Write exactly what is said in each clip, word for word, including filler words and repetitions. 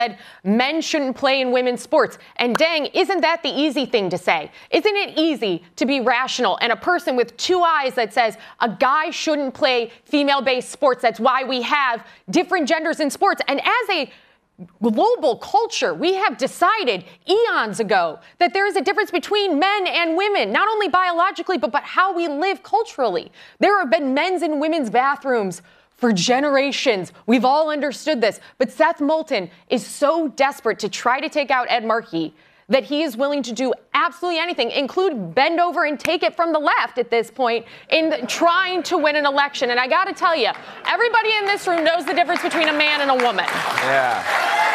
men shouldn't play in women's sports. And dang, isn't that the easy thing to say? Isn't it easy to be rational and a person with two eyes that says a guy shouldn't play female-based sports? That's why we have different genders in sports. And as a global culture, we have decided eons ago that there is a difference between men and women, not only biologically, but, but how we live culturally. There have been men's and women's bathrooms for generations. We've all understood this. But Seth Moulton is so desperate to try to take out Ed Markey that he is willing to do absolutely anything, include bend over and take it from the left at this point in trying to win an election. And I got to tell you, everybody in this room knows the difference between a man and a woman. Yeah.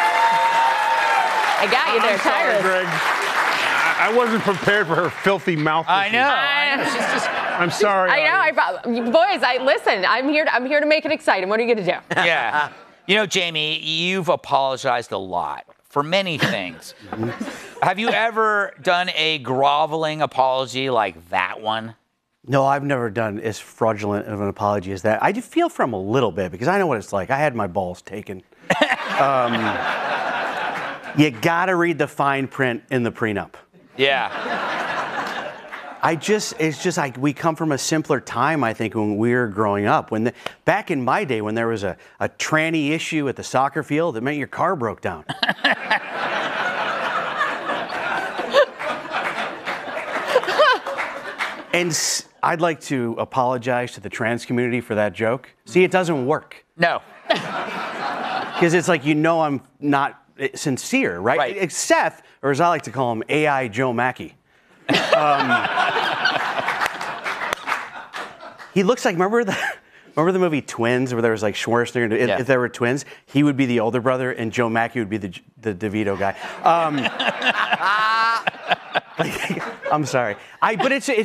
I got you there, I'm sorry, Tyrus. Greg. I wasn't prepared for her filthy mouth. I know. I know. She's just, I'm sorry. I know. I, boys, I listen. I'm here. To, I'm here to make it exciting. What are you going to do? Yeah. You know, Jamie, you've apologized a lot for many things. Have you ever done a groveling apology like that one? No, I've never done as fraudulent of an apology as that. I do feel for him a little bit because I know what it's like. I had my balls taken. um, you got to read the fine print in the prenup. Yeah. I just, it's just like we come from a simpler time, I think, when we were growing up. When the, back in my day, when there was a, a tranny issue at the soccer field, it meant your car broke down. And I'd like to apologize to the trans community for that joke. See, it doesn't work. No. Because it's like, you know, I'm not sincere, right? Right. It's Seth, or as I like to call him, A I Joe Mackey. Um, he looks like, remember the, remember the movie Twins, where there was like Schwarzenegger, if, yeah. if there were twins, he would be the older brother and Joe Mackey would be the, the DeVito guy. Um, like, I'm sorry. I, but it's, it's